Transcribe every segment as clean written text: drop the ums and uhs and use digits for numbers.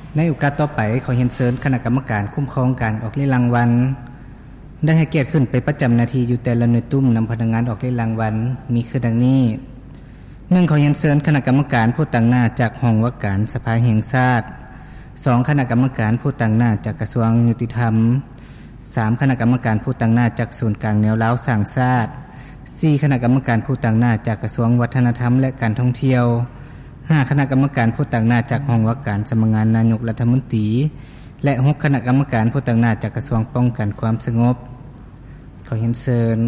ในโอกาสต่อไปขอเรียนเชิญคณะกรรมการคุ้มครองการออกรางวัลได้ให้เกียรติขึ้นไปประจำหน้าที่อยู่แต่ละหน่วยตุ้มนำพนักงานออกรางวัลมีคือดังนี้ 1. ขอเรียนเชิญคณะกรรมการผู้ตั้งหน้าจากห้องว่าการสภาแห่งชาติ 2. คณะกรรมการผู้ตั้งหน้าจากกระทรวงยุติธรรม 3. คณะกรรมการผู้ตั้งหน้าจากศูนย์กลางแนวร้าวสร้างชาติ 4. คณะกรรมการผู้ตั้งหน้าจากกระทรวงวัฒนธรรมและการท่องเที่ยว 5. คณะกรรมการผู้ตั้งหน้าจากห้องว่าการสำนักงานนายกรัฐมนตรีและ 6. คณะกรรมการผู้ตั้งหน้าจากกระทรวงป้องกันความสงบขอเรียนเชิญ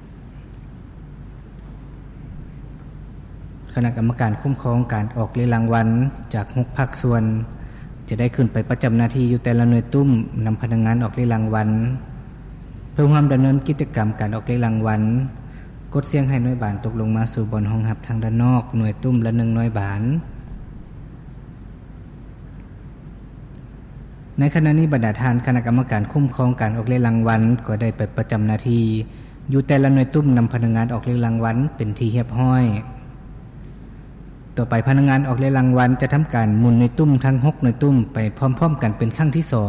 คณะกรรมการคุ้มครองการออกรางวัลจาก6ภาคส่วนจะได้ขึ้นไปประจำหน้าที่อยู่แต่ละหน่วยตุ้มนำพนักงานออกรางวัลเพื่อความดำเนินกิจกรรมการออกรางวัลกดเสียงให้หน่วยบานตกลงมาสู่บนห้องหับทางด้านนอกหน่วยตุ้มละ1หน่วยบานในขณะนี้บรรดาท่านคณะกรรมการคุ้มครองการออกรางวัลก็ได้ไปประจำหน้าที่อยู่แต่ละหน่วยตุ้มนำพนักงานออกรางวัลเป็นที่เรียบร้อยต่อไปพนักงานออกรางวัลจะทำการหมุนหน่วยตุ้มทั้ง6หน่วยตุ้มไปพร้อมๆกันเป็นครั้งที่2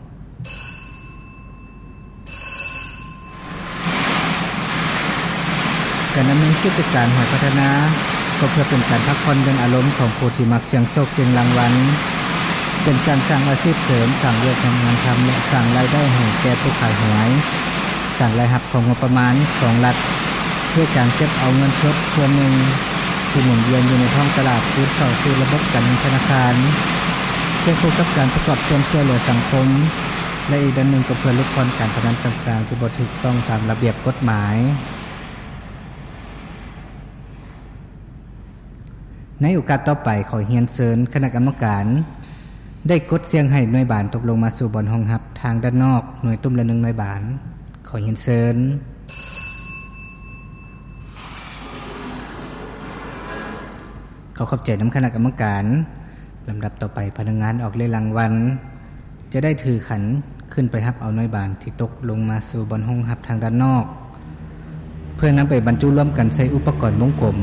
การดำเนินกิจการหอยพัฒนาก็เพื่อเป็นการพักผ่อนเบนอารมณ์ของผู้ที่มักเสี่ยงโชคเสี่ยงรางวัลเป็นการสร้างอาชีพเสริมสร้างเรื่องงานทำและสร้างรายได้ให้แก่ผู้ขายหวยสร้างรายรับของงบประมาณของรัฐเพื่อการเก็บเอาเงินสดส่วนหนึ่งที่หมุนเวียนอยู่ในท้องตลาดคืนเข้าสู่ระบบการเงินธนาคารเพื่อคู่กับการประกอบส่วนช่วยเหลือสังคมและอีกด้านหนึ่งก็เพื่อลดการการพนันต่างๆที่บ่ถูกต้องตามระเบียบกฎหมายในโอกาสต่อไปขอเรียนเชิญคณะกรรมการได้กดเสียงให้หน่วยบานตกลงมาสู่บนห้องรับทางด้านนอกหน่วยตุ้มละ1หน่วยบานขอเรียนเชิญขอขอบใจน้ำคณะกรรมการลำดับต่อไปพนักงานออกรางวัลจะได้ถือขันขึ้นไปรับเอาหน่วยบานที่ตกลงมาสู่บนห้องรับทางด้านนอกเพื่อนำไปบรรจุร่วมกันใส่อุปกรณ์วงกลม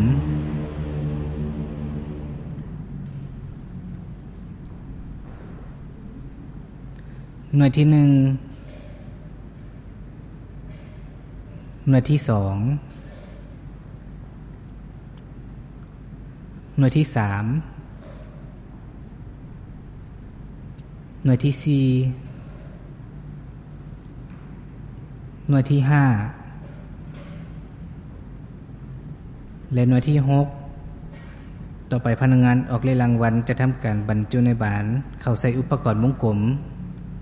หน่วยที่1หน่วยที่2หน่วยที่3หน่วยที่4หน่วยที่5และหน่วยที่6ต่อไปพนักงานออกรางวัลจะทำการบรรจุในบานเข้าใส่อุปกรณ์วงกลม